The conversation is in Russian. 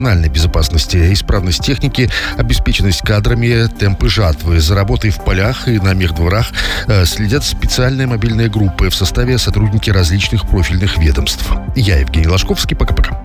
национальной безопасности, исправность техники, обеспеченность кадрами, темпы жатвы. За работой в полях и на мехдворах следят специальные мобильные группы в составе сотрудники различных профильных ведомств. Я Евгений Ложковский. Пока-пока.